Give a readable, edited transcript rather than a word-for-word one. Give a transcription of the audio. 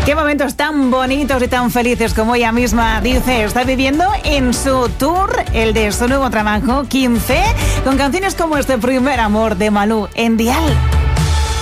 Qué momentos tan bonitos y tan felices, como ella misma dice, está viviendo en su tour, el de su nuevo trabajo, 15, con canciones como este Primer Amor de Malú en Dial.